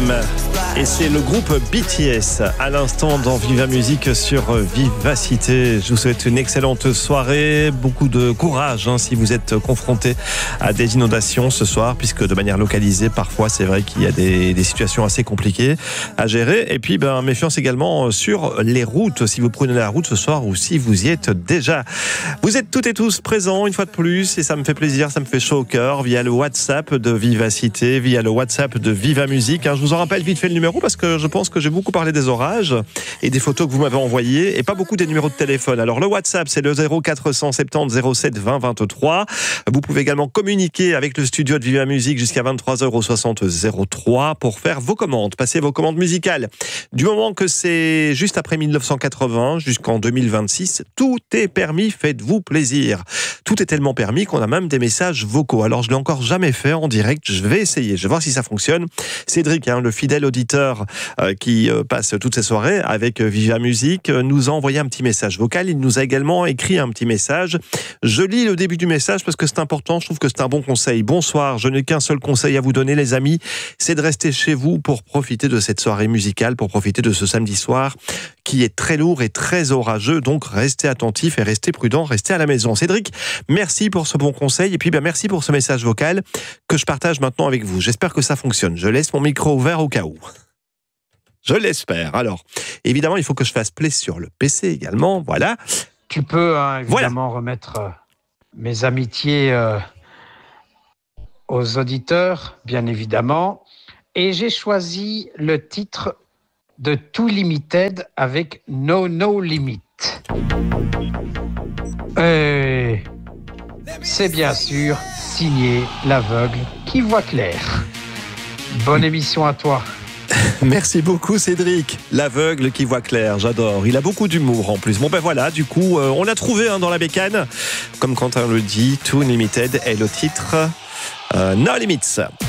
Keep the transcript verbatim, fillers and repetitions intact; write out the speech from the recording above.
M. Et c'est le groupe B T S à l'instant dans Viva Musique sur Vivacité. Je vous souhaite une excellente soirée, beaucoup de courage hein, si vous êtes confronté à des inondations ce soir, puisque de manière localisée, parfois c'est vrai qu'il y a des, des situations assez compliquées à gérer. Et puis ben, méfiance également sur les routes, si vous prenez la route ce soir ou si vous y êtes déjà. Vous êtes toutes et tous présents une fois de plus et ça me fait plaisir, ça me fait chaud au cœur via le WhatsApp de Vivacité, via le WhatsApp de Viva Musique. Je vous en rappelle vite fait le numéro parce que je pense que j'ai beaucoup parlé des orages et des photos que vous m'avez envoyées et pas beaucoup des numéros de téléphone. Alors le WhatsApp c'est le zéro quatre cent soixante-dix zéro sept vingt vingt-trois. Vous pouvez également communiquer avec le studio de Viva Musique jusqu'à vingt-trois heures au soixante zéro trois pour faire vos commandes, passer vos commandes musicales. Du moment que c'est juste après mille neuf cent quatre-vingts jusqu'en deux mille vingt-six, tout est permis, faites-vous plaisir. Tout est tellement permis qu'on a même des messages vocaux. Alors je l'ai encore jamais fait en direct, je vais essayer, je vais voir si ça fonctionne. Cédric, hein, le fidèle auditeur euh, qui euh, passe toutes ces soirées avec Viva Musique, euh, nous a envoyé un petit message vocal. Il nous a également écrit un petit message. Je lis le début du message parce que c'est important, je trouve que c'est un bon conseil. Bonsoir, je n'ai qu'un seul conseil à vous donner les amis, c'est de rester chez vous pour profiter de cette soirée musicale, pour profiter de ce samedi soir qui est très lourd et très orageux, donc restez attentifs et restez prudents, restez à la maison. Cédric, merci pour ce bon conseil et puis ben, merci pour ce message vocal que je partage maintenant avec vous. J'espère que ça fonctionne. Je laisse mon micro ouvert au cas où. Je l'espère. Alors, évidemment, il faut que je fasse play sur le P C également. Voilà. Tu peux hein, évidemment voilà. remettre euh, mes amitiés euh, aux auditeurs, bien évidemment. Et j'ai choisi le titre de Too Limited avec No No Limit. Et c'est bien sûr signé l'aveugle qui voit clair. Bonne émission à toi. Merci beaucoup Cédric, l'aveugle qui voit clair, j'adore. Il a beaucoup d'humour en plus. Bon ben voilà, du coup, euh, on l'a trouvé hein, dans la bécane. Comme Quentin le dit, Too Limited est le titre. Euh, No Limits.